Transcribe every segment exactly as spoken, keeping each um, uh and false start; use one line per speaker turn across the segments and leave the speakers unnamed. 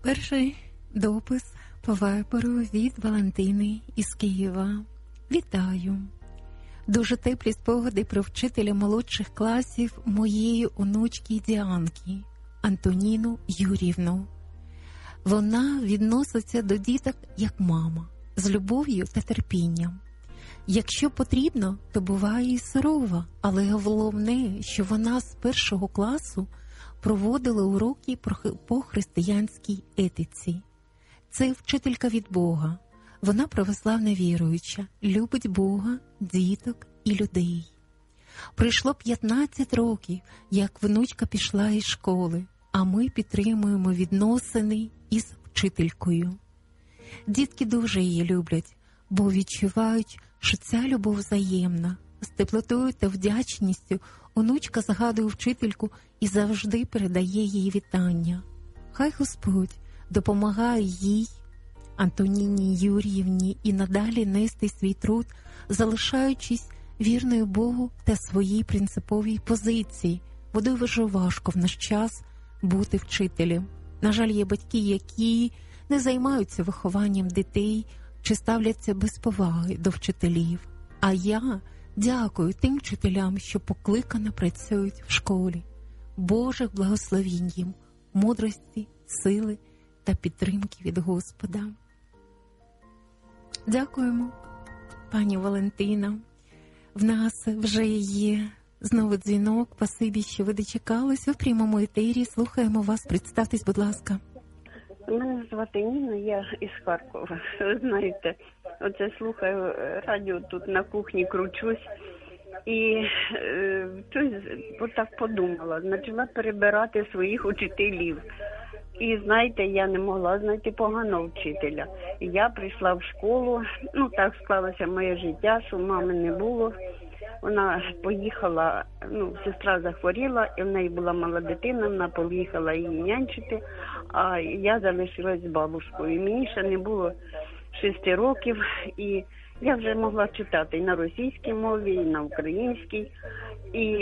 Перший допис по вайберу від Валентини із Києва. Вітаю! Дуже теплі спогади про вчителя молодших класів моєї онучки Діанки, Антоніну Юрівну. Вона відноситься до діток як мама, з любов'ю та терпінням. Якщо потрібно, то буває і сурова, але головне, що вона з першого класу проводила уроки по християнській етиці. Це вчителька від Бога. Вона православна віруюча, любить Бога, діток і людей. Пройшло п'ятнадцять років, як внучка пішла із школи, а ми підтримуємо відносини із вчителькою. Дітки дуже її люблять, бо відчувають, що ця любов взаємна. З теплотою та вдячністю онучка згадує вчительку і завжди передає їй вітання. Хай Господь допомагає їй, Антоніні Юріївні, і надалі нести свій труд, залишаючись вірною Богу та своїй принциповій позиції, бо дуже важко в наш час бути вчителем. На жаль, є батьки, які не займаються вихованням дітей чи ставляться без поваги до вчителів. А я дякую тим вчителям, що покликано працюють в школі. Божих благословінь їм, мудрості, сили та підтримки від Господа. Дякуємо, пані Валентина. В нас вже є знову дзвінок. Спасибі, що ви дочекалися. В прямому етері слухаємо вас. Представтесь, будь ласка.
Мене звати Ніна, я із Харкова. Ви знаєте, оце слухаю радіо, тут на кухні кручусь. І е, щось отак подумала, почала перебирати своїх учителів. І, знаєте, я не могла знайти поганого вчителя. І я прийшла в школу, ну так склалося моє життя, що мами не було. Вона поїхала, ну, сестра захворіла, і в неї була мала дитина, вона поїхала її нянчити, а я залишилась з бабушкою. І мені ще не було шести років, і я вже могла читати і на російській мові, і на українській. І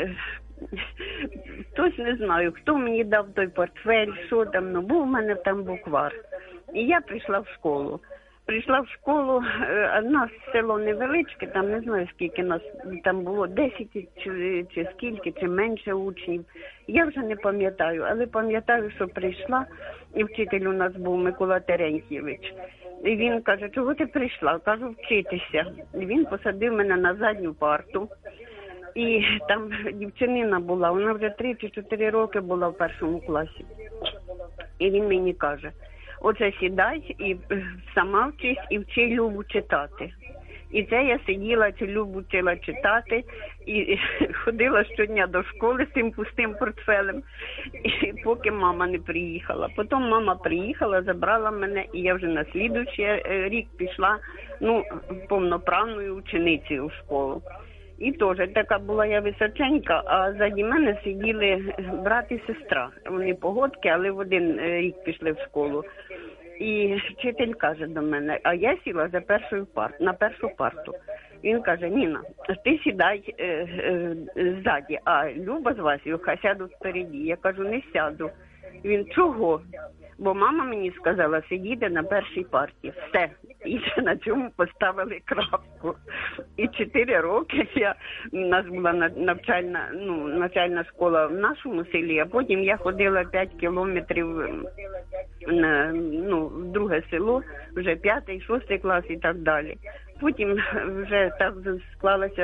хтось, не знаю, хто мені дав той портфель, що там, ну, був у мене там буквар. І я прийшла в школу. Прийшла в школу, а в нас село невеличке, там не знаю скільки нас, там було десять чи, чи скільки, чи менше учнів. Я вже не пам'ятаю, але пам'ятаю, що прийшла, і вчитель у нас був Микола Терентьєвич. І він каже, чого ти прийшла? Кажу, вчитися. І він посадив мене на задню парту. І там дівчинина була, вона вже три чи чотири роки була в першому класі. І він мені каже, оце сідай і сама вчись і вчи Любу читати. І це я сиділа, цю Любу вчила читати, і ходила щодня до школи з цим пустим портфелем, і поки мама не приїхала. Потім мама приїхала, забрала мене, і я вже на слідуючий рік пішла, ну, повноправною ученицею в школу. І теж така була я височенька, а ззаді мене сиділи брат і сестра. Вони погодки, але в один рік пішли в школу. І вчитель каже до мене, а я сіла за першою пар, на першу парту. Він каже, Ніна, ти сідай е, е, ззаді, а Люба з Васею хай сядуть впереді. Я кажу, не сяду. Він, чого? Бо мама мені сказала, сидіти на першій парті. Все. І на цьому поставили крапку. І чотири роки я, у нас була навчальна, ну, навчальна школа в нашому селі, а потім я ходила п'ять кілометрів на, ну, в друге село, вже п'ятий, шостий клас і так далі. Потім вже так склалося